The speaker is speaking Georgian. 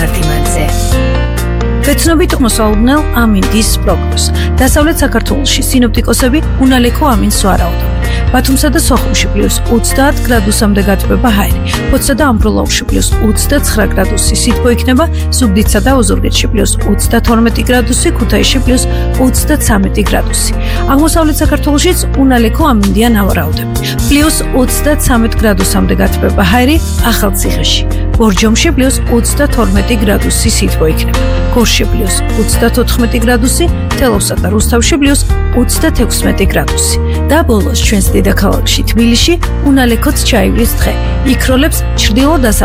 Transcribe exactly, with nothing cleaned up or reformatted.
გარდიმანზე. ვეცნობით მოსალოდნელ ამინდის პროგნოზს. დასავლეთ საქართველოში სინოპტიკოსები უნალექო ამინს ვარაუდობენ. ბათუმსა და სოხუმში პლუს ოცდაათ გრადუსამდე გათბება ჰაერი. ფოთსა და ამბროლაუში პლუს ოცდაცხრა გრადუსი სითბო იქნება, ზუგდიდსა და ოზურგეთში პლუს ოცდათორმეტი გრადუსი, ქუთაისში პლუს ოცდაცამეტი გრადუსი. აღმოსავლეთ საქართველოშიც უნალექო ამინდია ნავარაუდები. პლუს ოცდაცამეტ გრადუსამდე გათბება ჰაერი ახალციხეში. ბორჯომში პლუს ოცდათორმეტი გრადუსი სითბო იქნება. გორში პლუს ოცდათოთხმეტი გრადუსი, თელავსა და რუსთავში პლუს ოცდათექვსმეტი გრადუსი. და ბოლოს ჩვენს დედაქალაქში თბილისში უნალექოც ჩაივლის დღე. იქროლებს ჩრდილო-დასავლეთ